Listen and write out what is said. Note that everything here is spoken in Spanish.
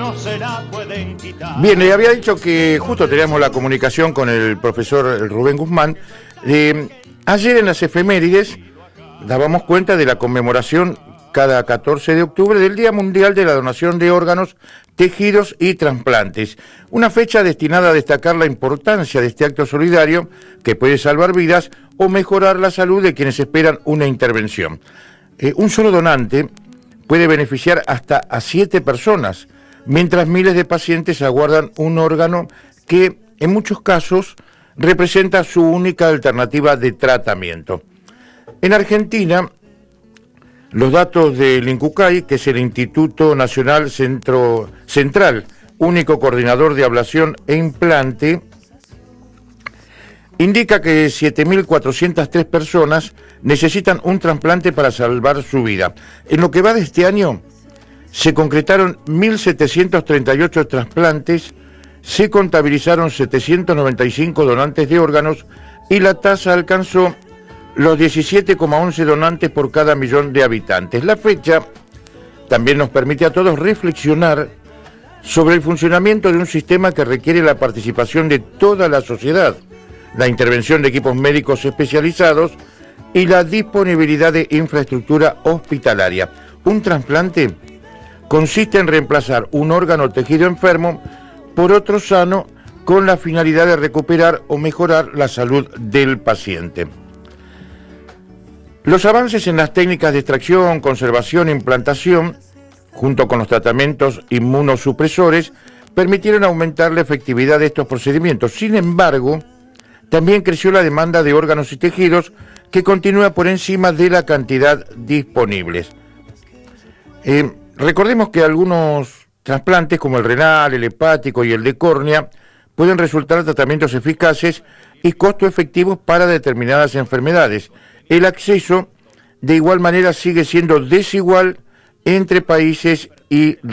no se la pueden quitar. Bien, le había dicho que justo teníamos la comunicación con el profesor Rubén Guzmán. Ayer en las efemérides dábamos cuenta de la conmemoración cada 14 de octubre del Día Mundial de la Donación de Órganos, Tejidos y Trasplantes. Una fecha destinada a destacar la importancia de este acto solidario que puede salvar vidas o mejorar la salud de quienes esperan una intervención. Un solo donante puede beneficiar hasta a 7 personas, mientras miles de pacientes aguardan un órgano que en muchos casos representa su única alternativa de tratamiento. En Argentina, los datos del INCUCAI, que es el Instituto Nacional Central, único coordinador de ablación e implante, indica que 7.403 personas necesitan un trasplante para salvar su vida. En lo que va de este año, se concretaron 1.738 trasplantes, se contabilizaron 795 donantes de órganos y la tasa alcanzó los 17,11 donantes por cada millón de habitantes. La fecha también nos permite a todos reflexionar sobre el funcionamiento de un sistema que requiere la participación de toda la sociedad, la intervención de equipos médicos especializados y la disponibilidad de infraestructura hospitalaria. Un trasplante consiste en reemplazar un órgano o tejido enfermo por otro sano con la finalidad de recuperar o mejorar la salud del paciente. Los avances en las técnicas de extracción, conservación e implantación, junto con los tratamientos inmunosupresores, permitieron aumentar la efectividad de estos procedimientos. Sin embargo, también creció la demanda de órganos y tejidos, que continúa por encima de la cantidad disponibles. Recordemos que algunos trasplantes, como el renal, el hepático y el de córnea, pueden resultar tratamientos eficaces y costo efectivos para determinadas enfermedades. El acceso, de igual manera, sigue siendo desigual entre países y